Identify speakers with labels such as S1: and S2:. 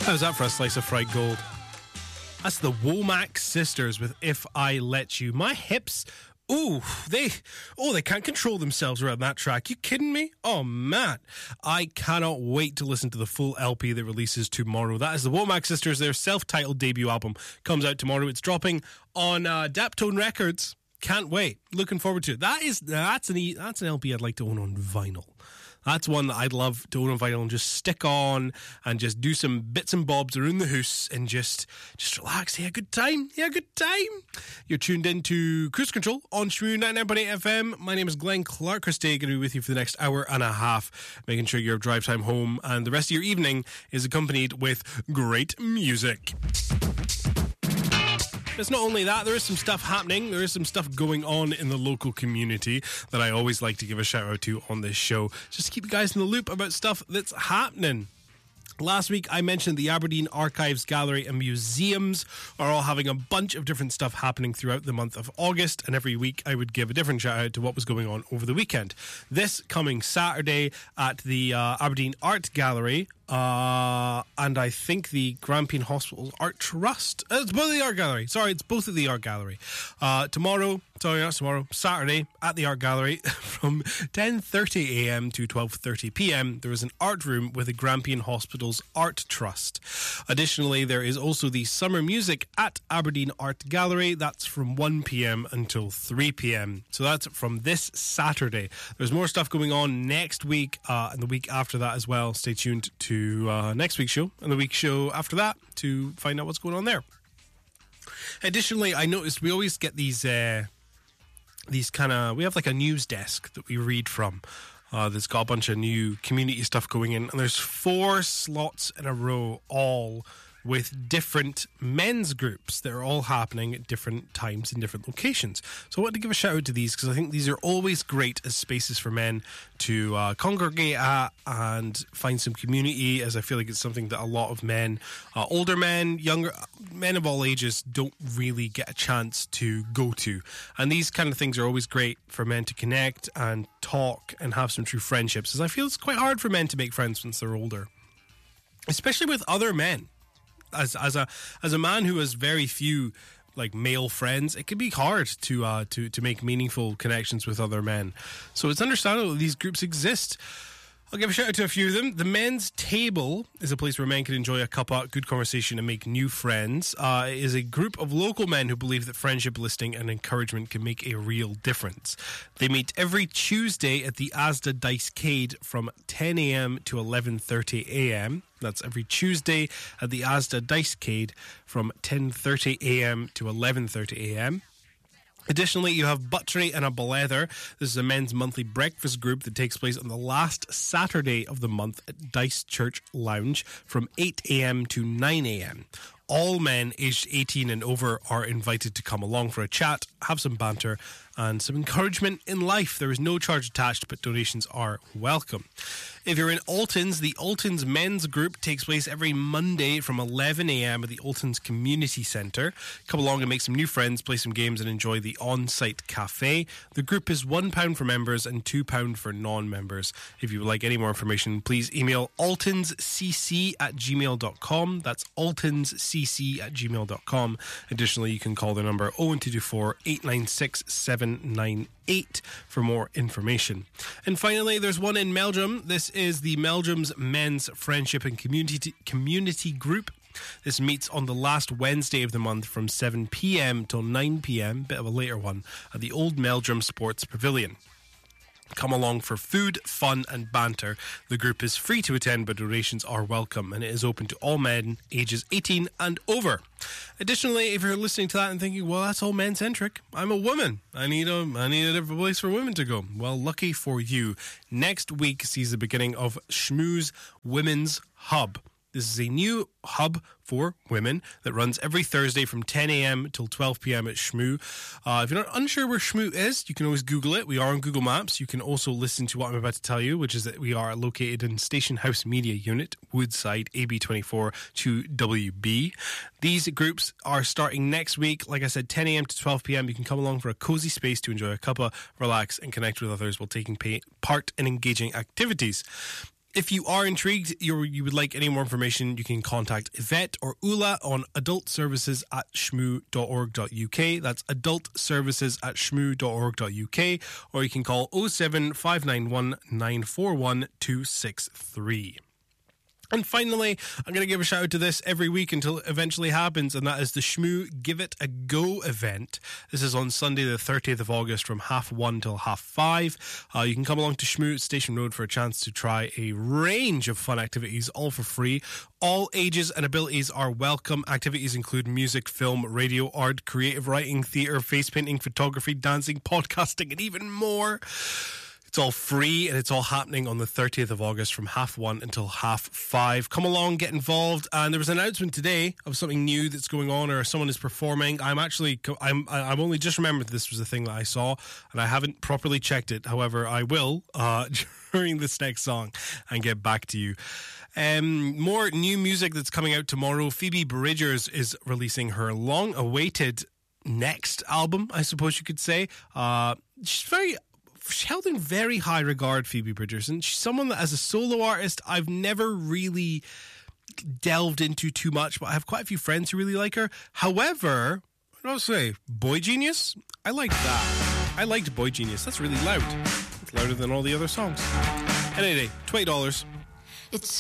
S1: How's that for a slice of fried gold? That's the Womack Sisters with If I Let You. My hips, they can't control themselves around that track. You kidding me? Oh, man. I cannot wait to listen to the full LP that releases tomorrow. That is the Womack Sisters. Their self-titled debut album comes out tomorrow. It's dropping on Daptone Records. Can't wait. Looking forward to it. That's an LP I'd like to own on vinyl. That's one that I'd love to own on vinyl and just stick on and just do some bits and bobs around the house and just relax. Yeah, good time. You're tuned in to Cruise Control on Shmoo 99.8 FM. My name is Glenn Clark Christie. Going to be with you for the next hour and a half, making sure your drive time home and the rest of your evening is accompanied with great music. It's not only that, there is some stuff happening. There is some stuff going on in the local community that I always like to give a shout out to on this show, just to keep you guys in the loop about stuff that's happening. Last week, I mentioned the Aberdeen Archives Gallery and Museums are all having a bunch of different stuff happening throughout the month of August, and every week I would give a different shout out to what was going on over the weekend. This coming Saturday at the Aberdeen Art Gallery, and I think the Grampian Hospital's Art Trust. It's both at the Art Gallery. Sorry, it's both at the Art Gallery. Saturday at the Art Gallery from 10:30am to 12:30pm. There is an art room with the Grampian Hospital's Art Trust. Additionally, there is also the Summer Music at Aberdeen Art Gallery. That's from 1pm until 3pm. So that's from this Saturday. There's more stuff going on next week and the week after that as well. Stay tuned to next week's show and the week's show after that to find out what's going on there. Additionally, I noticed we always get these kind of, we have like a news desk that we read from that's got a bunch of new community stuff going in, and there's 4 slots in a row, all with different men's groups that are all happening at different times in different locations. So I wanted to give a shout out to these because I think these are always great as spaces for men to congregate at and find some community, as I feel like it's something that a lot of men, older men, younger men of all ages, don't really get a chance to go to. And these kind of things are always great for men to connect and talk and have some true friendships, as I feel it's quite hard for men to make friends once they're older, especially with other men. As a man who has very few like male friends, it can be hard to make meaningful connections with other men. So it's understandable that these groups exist. I'll give a shout out to a few of them. The Men's Table is a place where men can enjoy a cuppa, good conversation, and make new friends. It is a group of local men who believe that friendship, listening, and encouragement can make a real difference. They meet every Tuesday at the Asda Dicecade from 10am to 11:30am. That's every Tuesday at the Asda Dicecade from 10:30am to 11:30am. Additionally, you have Buttery and a Blether. This is a men's monthly breakfast group that takes place on the last Saturday of the month at Dice Church Lounge from 8am to 9am. All men aged 18 and over are invited to come along for a chat, have some banter, and some encouragement in life. There is no charge attached, but donations are welcome. If you're in Altons, the Altons Men's Group takes place every Monday from 11am at the Altons Community Centre. Come along and make some new friends, play some games, and enjoy the on-site cafe. The group is £1 for members and £2 for non-members. If you would like any more information, please email altonscc@gmail.com. That's altonscc@gmail.com. Additionally, you can call the number 01224 896 798 for more information. And finally, there's one in Meldrum. This is the Meldrum's Men's Friendship and Community Group. This meets on the last Wednesday of the month from 7pm till 9pm, bit of a later one, at the Old Meldrum Sports Pavilion. Come along for food, fun, and banter. The group is free to attend, but donations are welcome, and it is open to all men ages 18 and over. Additionally, if you're listening to that and thinking, well, that's all men-centric, I'm a woman. I need a different place for women to go. Well, lucky for you, next week sees the beginning of Shmoo's Women's Hub. This is a new hub for women that runs every Thursday from 10am till 12pm at Shmoo. If you're not unsure where Shmoo is, you can always Google it. We are on Google Maps. You can also listen to what I'm about to tell you, which is that we are located in Station House Media Unit, Woodside, AB24 2WB. These groups are starting next week. Like I said, 10am to 12pm. You can come along for a cozy space to enjoy a cuppa, relax, and connect with others while taking part in engaging activities. If you are intrigued, you would like any more information, you can contact Yvette or Ula on adultservices@shmoo.org.uk. That's adultservices@shmoo.org.uk. Or you can call 07591 941 263. And finally, I'm going to give a shout out to this every week until it eventually happens, and that is the Shmoo Give It a Go event. This is on Sunday the 30th of August from 1:30 till 5:30. You can come along to Shmoo Station Road for a chance to try a range of fun activities, all for free. All ages and abilities are welcome. Activities include music, film, radio, art, creative writing, theatre, face painting, photography, dancing, podcasting, and even more. It's all free, and it's all happening on the 30th of August from 1:30 until 5:30. Come along, get involved. And there was an announcement today of something new that's going on, or someone is performing. I'm only just remembered this was a thing that I saw, and I haven't properly checked it. However, I will during this next song and get back to you. More new music that's coming out tomorrow. Phoebe Bridgers is releasing her long-awaited next album, I suppose you could say. She's held in very high regard, Phoebe Bridgers, and she's someone that as a solo artist I've never really delved into too much, but I have quite a few friends who really like her. However, I'll say Boy Genius, I liked that. I liked Boy Genius. That's really loud. It's louder than all the other songs. Anyway, $20.
S2: It's